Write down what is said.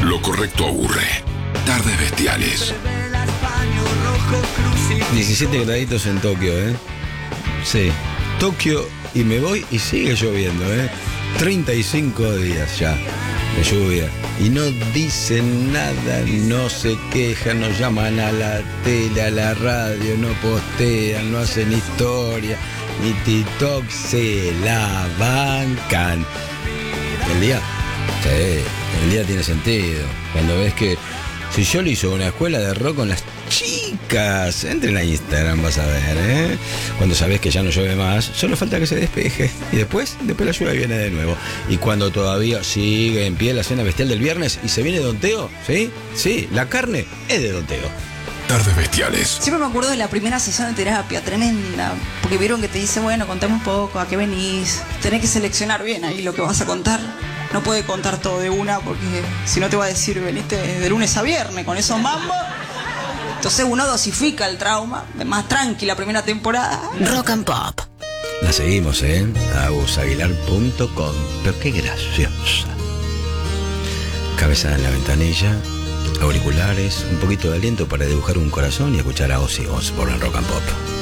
Lo correcto aburre. Tardes bestiales. 17 graditos en Tokio, ¿eh? Sí. Tokio y me voy y sigue lloviendo, ¿eh? 35 días ya de lluvia. Y no dicen nada, no se quejan, no llaman a la tele, a la radio, no postean, no hacen historia, ni TikTok, se la bancan. El día, sí, el día tiene sentido. Cuando ves que si yo le hice una escuela de rock con las chicas, entren a Instagram, vas a ver, ¿eh? Cuando sabés que ya no llueve más, solo falta que se despeje. Y después la lluvia viene de nuevo. Y cuando todavía sigue en pie la cena bestial del viernes y se viene Don Teo, ¿sí? Sí, la carne es de Don Teo. Tardes bestiales. Siempre me acuerdo de la primera sesión de terapia, tremenda. Porque vieron que te dice, bueno, contame un poco, ¿a qué venís? Tenés que seleccionar bien ahí lo que vas a contar. No puede contar todo de una porque si no te va a decir, veniste de lunes a viernes con esos mambos. Entonces uno dosifica el trauma, más tranqui la primera temporada. Rock and Pop. La seguimos, agusaguilar.com. Pero qué graciosa. Cabeza en la ventanilla, auriculares, un poquito de aliento para dibujar un corazón y escuchar a Ozzy Osbourne en Rock and Pop.